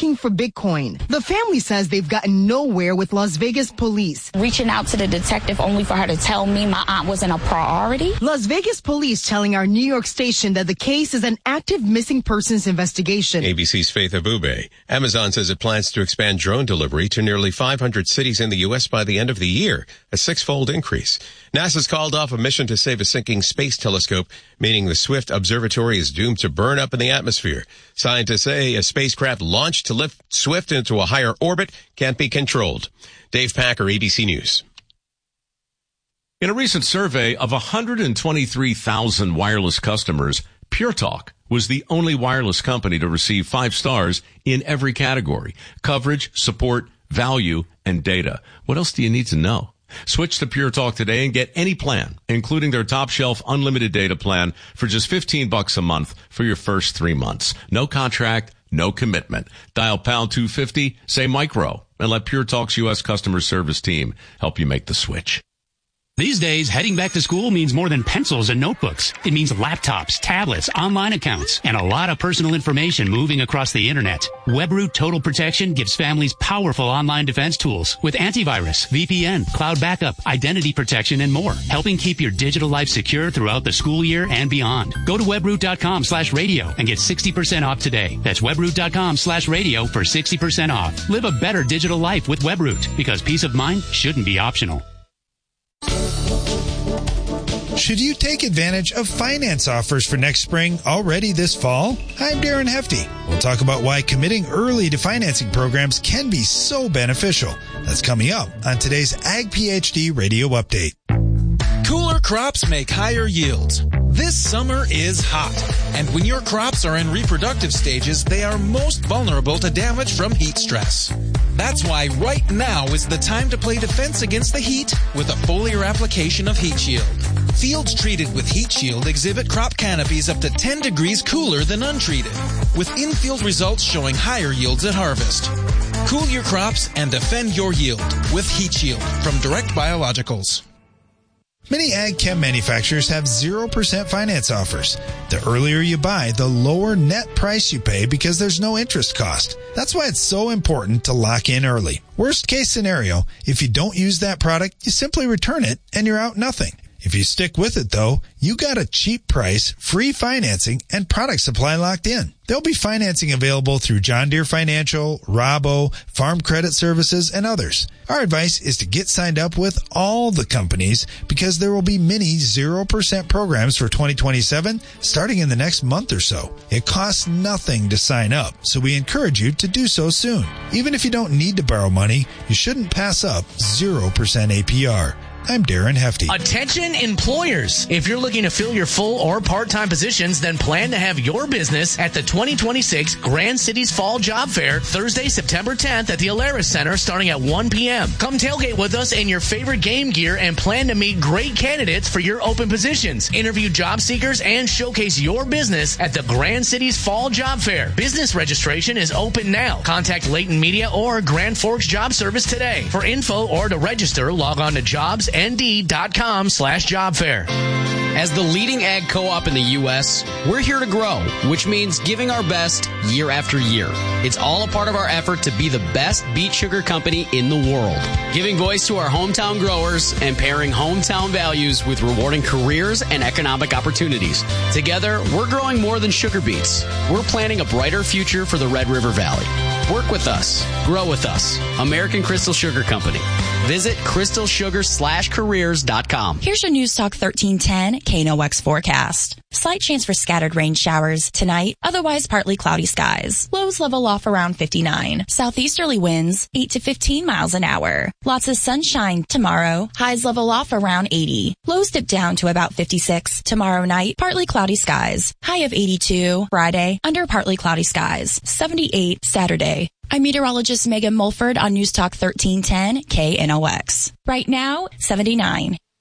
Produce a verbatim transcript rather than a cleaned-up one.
looking for Bitcoin. The family says they've gotten nowhere with Las Vegas police. Reaching out to the detective only for her to tell me my aunt wasn't a priority. Las Vegas police telling our New York station that the case is an active missing persons investigation. A B C's Faith Abube. Amazon says it plans to expand drone delivery to nearly five hundred cities in the U S by the end of the year, a six-fold increase. NASA's called off a mission to save a sinking space telescope, meaning the Swift Observatory is doomed to burn up in the atmosphere. Scientists say a spacecraft launched to lift Swift into a higher orbit can't be controlled. Dave Packer, A B C News. In a recent survey of one hundred twenty-three thousand wireless customers, Pure Talk was the only wireless company to receive five stars in every category: coverage, support, value, and data. What else do you need to know? Switch to Pure Talk today and get any plan, including their top shelf unlimited data plan for just fifteen bucks a month for your first three months. No contract, no commitment. Dial pound two fifty, say micro, and let Pure Talk's U S customer service team help you make the switch. These days, heading back to school means more than pencils and notebooks. It means laptops, tablets, online accounts, and a lot of personal information moving across the internet. WebRoot Total Protection gives families powerful online defense tools with antivirus, V P N, cloud backup, identity protection, and more, helping keep your digital life secure throughout the school year and beyond. Go to webroot.com slash radio and get sixty percent off today. That's webroot.com slash radio for sixty percent off. Live a better digital life with WebRoot, because peace of mind shouldn't be optional. Should you take advantage of finance offers for next spring already this fall? I'm Darren Hefty. We'll talk about why committing early to financing programs can be so beneficial. That's coming up on today's Ag PhD Radio Update. Cooler crops make higher yields. This summer is hot, and when your crops are in reproductive stages, they are most vulnerable to damage from heat stress. That's why right now is the time to play defense against the heat with a foliar application of Heat Shield. Fields treated with Heat Shield exhibit crop canopies up to ten degrees cooler than untreated, with in-field results showing higher yields at harvest. Cool your crops and defend your yield with Heat Shield from Direct Biologicals. Many ag chem manufacturers have zero percent finance offers. The earlier you buy, the lower net price you pay because there's no interest cost. That's why it's so important to lock in early. Worst case scenario, if you don't use that product, you simply return it and you're out nothing. If you stick with it, though, you got a cheap price, free financing, and product supply locked in. There'll be financing available through John Deere Financial, Rabo, Farm Credit Services, and others. Our advice is to get signed up with all the companies because there will be many zero percent programs for twenty twenty-seven starting in the next month or so. It costs nothing to sign up, so we encourage you to do so soon. Even if you don't need to borrow money, you shouldn't pass up zero percent A P R. I'm Darren Hefty. Attention employers. If you're looking to fill your full or part-time positions, then plan to have your business at the twenty twenty-six Grand Cities Fall Job Fair, Thursday, September tenth at the Alaris Center starting at one p.m. Come tailgate with us in your favorite game gear and plan to meet great candidates for your open positions. Interview job seekers and showcase your business at the Grand Cities Fall Job Fair. Business registration is open now. Contact Leighton Media or Grand Forks Job Service today. For info or to register, log on to jobs n d dot com slash job fair. As the leading ag co-op in the U S, we're here to grow, which means giving our best year after year. It's all a part of our effort to be the best beet sugar company in the world, giving voice to our hometown growers and pairing hometown values with rewarding careers and economic opportunities. Together, we're growing more than sugar beets. We're planting a brighter future for the Red River Valley. Work with us. Grow with us. American Crystal Sugar Company. Visit crystal sugar slash careers dot com. Here's your News Talk thirteen ten K N O X forecast. Slight chance for scattered rain showers tonight, otherwise partly cloudy skies. Lows level off around fifty-nine. Southeasterly winds eight to fifteen miles an hour. Lots of sunshine tomorrow. Highs level off around eighty. Lows dip down to about fifty-six. Tomorrow night, partly cloudy skies. High of eighty-two. Friday, under partly cloudy skies. seventy-eight Saturday. I'm meteorologist Megan Mulford on News Talk thirteen ten K N O X. Right now, seventy-nine.